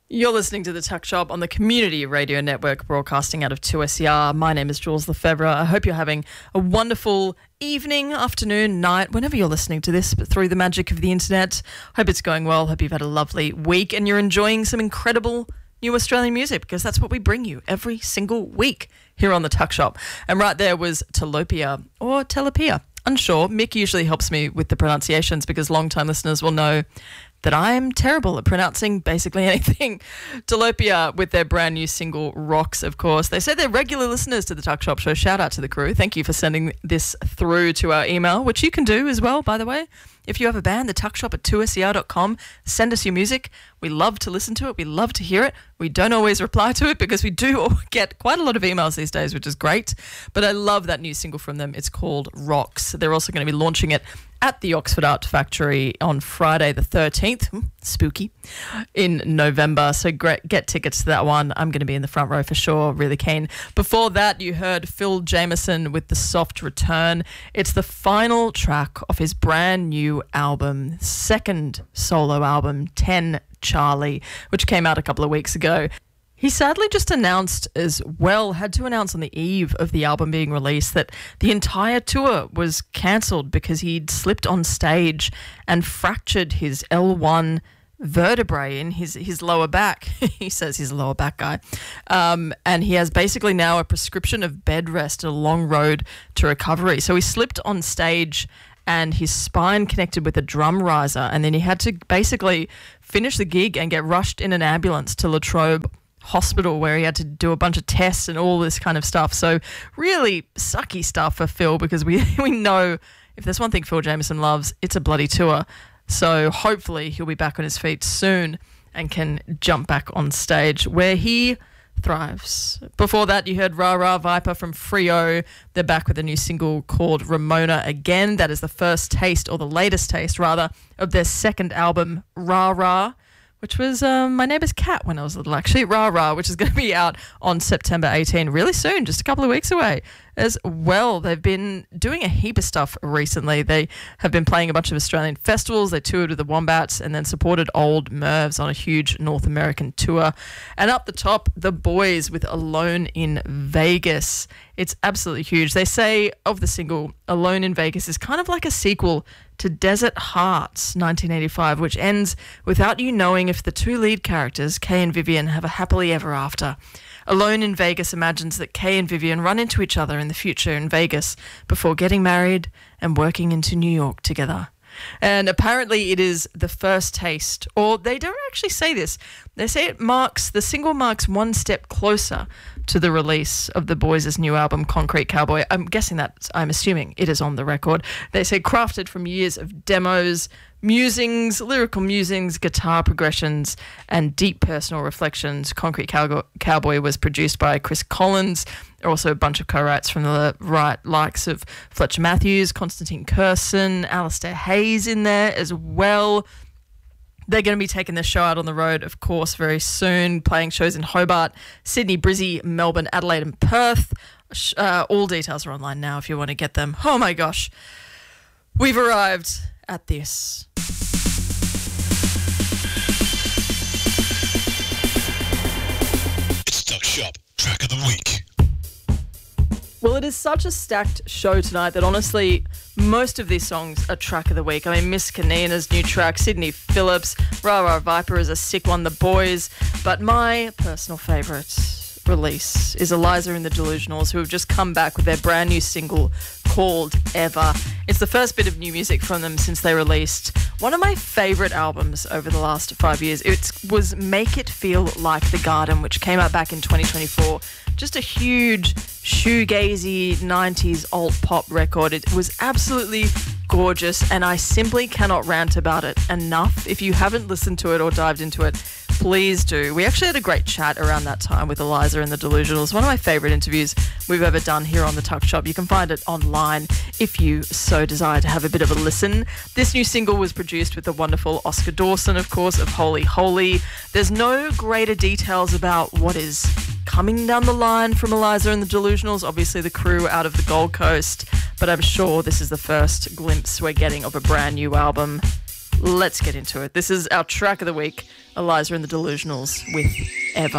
You're listening to The Tuck Shop on the Community Radio Network, broadcasting out of 2SER. My name is Jules Lefebvre. I hope you're having a wonderful evening, afternoon, night, whenever you're listening to this, but through the magic of the internet. Hope it's going well. Hope you've had a lovely week and you're enjoying some incredible new Australian music, because that's what we bring you every single week here on The Tuck Shop. And right there was Telopia or Telopia. Unsure. Mick usually helps me with the pronunciations because long-time listeners will know that I'm terrible at pronouncing basically anything. Telopia with their brand new single, Rocks, of course. They say they're regular listeners to the Tuck Shop Show. Shout out to the crew. Thank you for sending this through to our email, which you can do as well, by the way. If you have a band, thetuckshop@2ser.com, send us your music. We love to listen to it. We love to hear it. We don't always reply to it because we do get quite a lot of emails these days, which is great. But I love that new single from them. It's called Rocks. They're also going to be launching it at the Oxford Art Factory on Friday the 13th, spooky, in November. So great, get tickets to that one. I'm going to be in the front row for sure, really keen. Before that, you heard Phil Jameson with The Soft Return. It's the final track of his brand new album, second solo album, 10 Charlie, which came out a couple of weeks ago. He sadly just announced as well, had to announce on the eve of the album being released, that the entire tour was cancelled because he'd slipped on stage and fractured his L1 vertebrae in his lower back. He says he's a lower back guy. And he has basically now a prescription of bed rest, a long road to recovery. So he slipped on stage and his spine connected with a drum riser, and then he had to basically finish the gig and get rushed in an ambulance to La Trobe Hospital, where he had to do a bunch of tests and all this kind of stuff. So really sucky stuff for Phil, because we know if there's one thing Phil Jameson loves, it's a bloody tour. So hopefully he'll be back on his feet soon and can jump back on stage where he thrives. Before that, you heard Ra Ra Viper from Frio. They're back with a new single called Ramona Again. That is the first taste, or the latest taste rather, of their second album, Ra Ra, which was my neighbour's cat when I was little, actually, Ra Ra, which is going to be out on September 18, really soon, just a couple of weeks away as well. They've been doing a heap of stuff recently. They have been playing a bunch of Australian festivals. They toured with the Wombats and then supported Old Mervs on a huge North American tour. And up the top, The Boys with Alone in Vegas. It's absolutely huge. They say of the single, Alone in Vegas is kind of like a sequel to Desert Hearts, 1985, which ends without you knowing if the two lead characters, Kay and Vivian, have a happily ever after. Alone in Vegas imagines that Kay and Vivian run into each other in the future in Vegas before getting married and working into New York together. And apparently it is the first taste, or they don't actually say this. They say the single marks one step closer to the release of the Boys' new album, Concrete Cowboy. I'm assuming it is on the record. They say crafted from years of demos, musings, lyrical musings, guitar progressions, and deep personal reflections. Concrete Cowboy was produced by Chris Collins. There are also a bunch of co-writes from the likes of Fletcher Matthews, Constantine Curson, Alistair Hayes in there as well. They're going to be taking the show out on the road, of course, very soon, playing shows in Hobart, Sydney, Brizzy, Melbourne, Adelaide and Perth. All details are online now if you want to get them. Oh my gosh. We've arrived at this. It's Tuck Shop Track of the Week. Well, it is such a stacked show tonight that honestly, most of these songs are track of the week. I mean, Miss Kanina's new track, Sydney Phillips, Ra Ra Viper is a sick one, The Boys. But my personal favourite release is Eliza and the Delusionals, who have just come back with their brand new single called Ever. It's the first bit of new music from them since they released one of my favourite albums over the last 5 years. It was Make It Feel Like the Garden, which came out back in 2024. Just a huge shoegazy 90s alt pop record. It was absolutely gorgeous, and I simply cannot rant about it enough. If you haven't listened to it or dived into it, please do. We actually had a great chat around that time with Eliza and the Delusionals. One of my favourite interviews we've ever done here on the Tuck Shop. You can find it online if you so desire to have a bit of a listen. This new single was produced with the wonderful Oscar Dawson, of course, of Holy Holy. There's no greater details about what is coming down the line from Eliza and the Delusionals, obviously the crew out of the Gold Coast, but I'm sure this is the first glimpse we're getting of a brand new album. Let's get into it. This is our track of the week, Eliza and the Delusionals with Ever.